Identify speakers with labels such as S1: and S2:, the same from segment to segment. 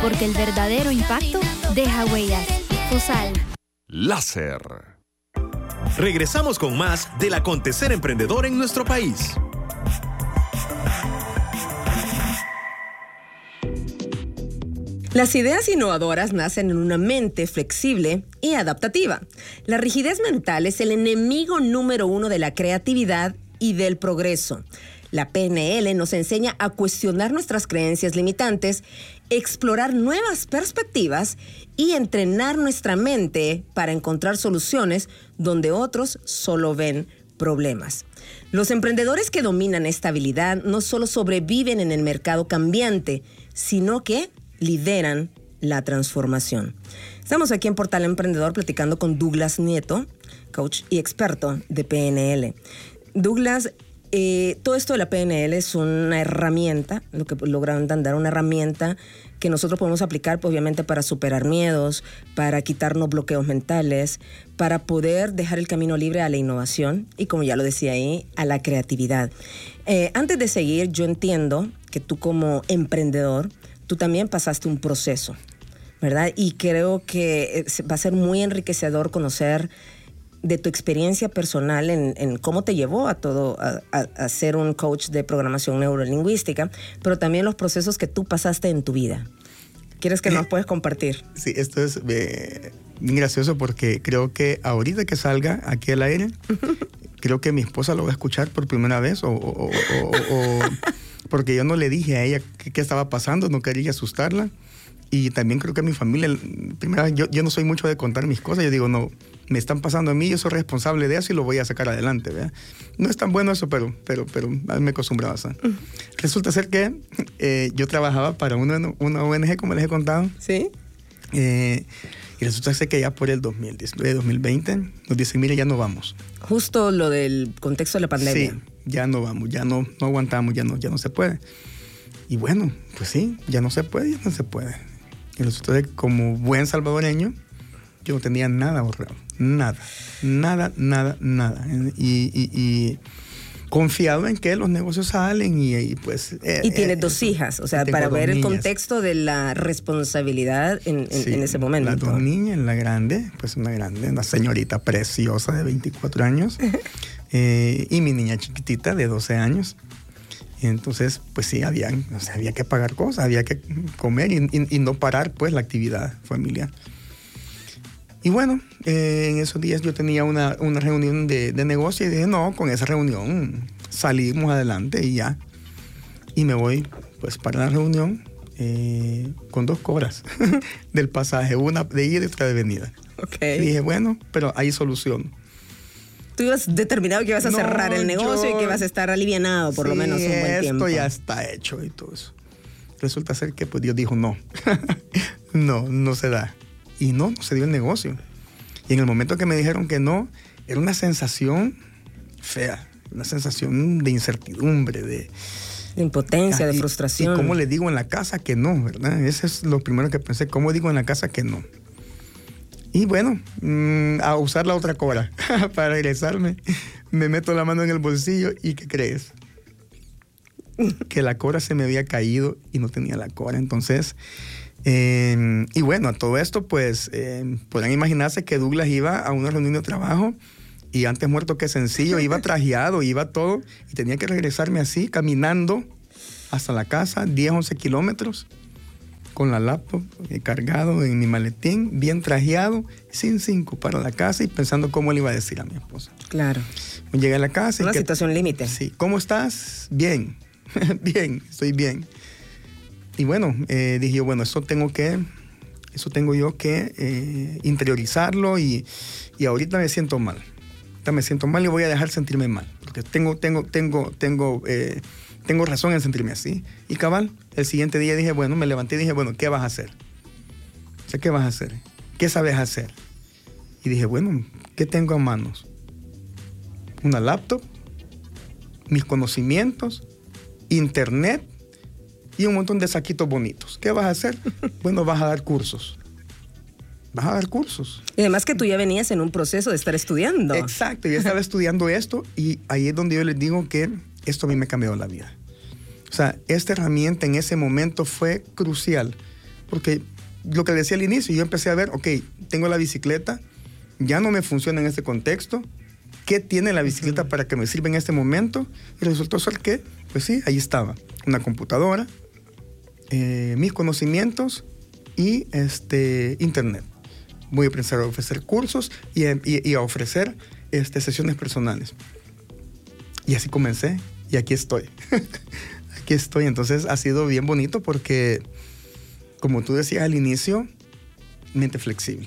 S1: porque el verdadero impacto deja huellas. FUSAL.
S2: Láser. Regresamos con más del acontecer emprendedor en nuestro país.
S3: Las ideas innovadoras nacen en una mente flexible y adaptativa. La rigidez mental es el enemigo número uno de la creatividad y del progreso. La PNL nos enseña a cuestionar nuestras creencias limitantes, explorar nuevas perspectivas y entrenar nuestra mente para encontrar soluciones donde otros solo ven problemas. Los emprendedores que dominan esta habilidad no solo sobreviven en el mercado cambiante, sino que lideran la transformación. Estamos aquí en Portal Emprendedor platicando con Douglas Nieto, coach y experto de PNL. Douglas, todo esto de la PNL es una herramienta, lo que logran entender, una herramienta que nosotros podemos aplicar, pues, obviamente, para superar miedos, para quitarnos bloqueos mentales, para poder dejar el camino libre a la innovación y, como ya lo decía ahí, a la creatividad. Antes de seguir, yo entiendo que tú como emprendedor, tú también pasaste un proceso, ¿verdad? Y creo que va a ser muy enriquecedor conocer de tu experiencia personal en cómo te llevó a ser un coach de programación neurolingüística, pero también los procesos que tú pasaste en tu vida. ¿Quieres que nos puedes compartir?
S4: Sí, esto es bien gracioso porque creo que ahorita que salga aquí al aire, creo que mi esposa lo va a escuchar por primera vez o porque yo no le dije a ella qué estaba pasando, no quería asustarla. Y también creo que a mi familia, primero, yo no soy mucho de contar mis cosas. Yo digo, no, me están pasando a mí, yo soy responsable de eso y lo voy a sacar adelante, ¿verdad? No es tan bueno eso, pero me acostumbraba a. Resulta ser que yo trabajaba para una ONG, como les he contado.
S3: Sí.
S4: Y resulta ser que ya por el 2020 nos dicen, mire, ya no vamos.
S3: Justo lo del contexto de la pandemia.
S4: Sí, ya no vamos, ya no aguantamos, ya no se puede. Y bueno, pues sí, ya no se puede. Y resulta que como buen salvadoreño, yo no tenía nada ahorrado. Nada. Y confiado en que los negocios salen y pues...
S3: y tienes dos hijas, o sea, para ver el contexto de la responsabilidad en ese momento.
S4: Las dos niñas, la grande, pues una señorita preciosa de 24 años, y mi niña chiquitita de 12 años. Entonces, pues sí, había que pagar cosas, había que comer y no parar, pues, la actividad familiar. Y bueno, en esos días yo tenía una reunión de negocio y dije, no, con esa reunión salimos adelante y ya. Y me voy, pues, para la reunión con 2 horas del pasaje, una de ida y otra de venida.
S3: Okay.
S4: Y dije, bueno, pero hay solución.
S3: Tú ibas determinado que ibas a cerrar el negocio y que ibas a estar alivianado por lo menos un buen tiempo.
S4: Esto ya está hecho y todo eso. Resulta ser que pues Dios dijo no. no se da. Y no se dio el negocio. Y en el momento que me dijeron que no, era una sensación fea, una sensación de incertidumbre, de
S3: impotencia, de frustración.
S4: Y cómo le digo en la casa que no, ¿verdad? Ese es lo primero que pensé, ¿cómo digo en la casa que no? Y bueno, a usar la otra cobra para regresarme, me meto la mano en el bolsillo y ¿qué crees? Que la cobra se me había caído y no tenía la cobra. Entonces, y bueno, a todo esto, pues, podrán imaginarse que Douglas iba a una reunión de trabajo y antes muerto que sencillo, iba trajeado, iba todo, y tenía que regresarme así, caminando hasta la casa, 10, 11 kilómetros. Con la laptop cargado en mi maletín, bien trajeado, sin 5 para la casa y pensando cómo le iba a decir a mi esposa.
S3: Claro.
S4: Llegué a la casa.
S3: Una situación límite.
S4: Sí. ¿Cómo estás? Bien. Bien, estoy bien. Y bueno, dije yo, bueno, eso tengo yo que interiorizarlo y ahorita me siento mal. Ahorita me siento mal y voy a dejar sentirme mal. Porque tengo razón en sentirme así. Y cabal, el siguiente día dije, bueno, me levanté y dije, bueno, ¿qué vas a hacer? O sea, ¿qué vas a hacer? ¿Qué sabes hacer? Y dije, bueno, ¿qué tengo a manos? Una laptop, mis conocimientos, internet y un montón de saquitos bonitos. ¿Qué vas a hacer? Bueno, vas a dar cursos. Vas a dar cursos.
S3: Y además que tú ya venías en un proceso de estar estudiando.
S4: Exacto, yo estaba estudiando esto y ahí es donde yo les digo que esto a mí me cambió la vida. O sea, esta herramienta en ese momento fue crucial porque lo que le decía al inicio, yo empecé a ver, ok, tengo la bicicleta, ya no me funciona en este contexto, ¿qué tiene la bicicleta para que me sirva en este momento? Y resultó ser que, pues sí, ahí estaba, una computadora, mis conocimientos y internet. Voy a empezar a ofrecer cursos y a ofrecer sesiones personales. Y así comencé y aquí estoy. Aquí estoy. Entonces ha sido bien bonito porque, como tú decías al inicio, mente flexible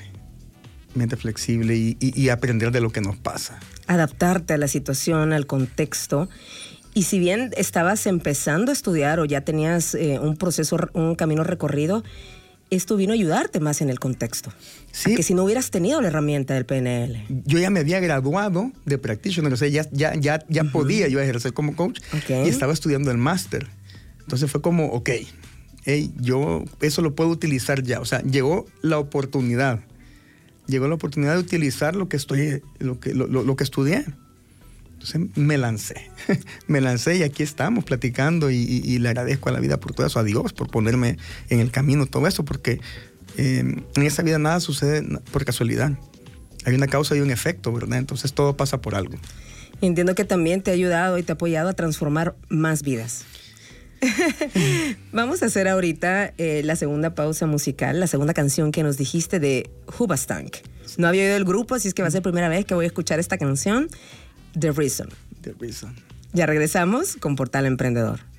S4: y aprender de lo que nos pasa.
S3: Adaptarte a la situación, al contexto. Y si bien estabas empezando a estudiar o ya tenías un camino recorrido, esto vino a ayudarte más en el contexto. Sí. Que si no hubieras tenido la herramienta del PNL.
S4: Yo ya me había graduado de practitioner, o sea, ya podía yo ejercer como coach, y estaba estudiando el máster. Entonces fue como, ok, yo eso lo puedo utilizar ya. O sea, llegó la oportunidad de utilizar lo que estudié. Entonces me lancé y aquí estamos platicando y le agradezco a la vida por todo eso, a Dios por ponerme en el camino todo eso, porque en esa vida nada sucede por casualidad. Hay una causa y un efecto, ¿verdad? Entonces todo pasa por algo.
S3: Entiendo que también te ha ayudado y te ha apoyado a transformar más vidas. Vamos a hacer ahorita la segunda pausa musical, la segunda canción que nos dijiste de Hoobastank. No había oído el grupo, así es que va a ser la primera vez que voy a escuchar esta canción. The Reason.
S4: The Reason.
S3: Ya regresamos con Portal Emprendedor.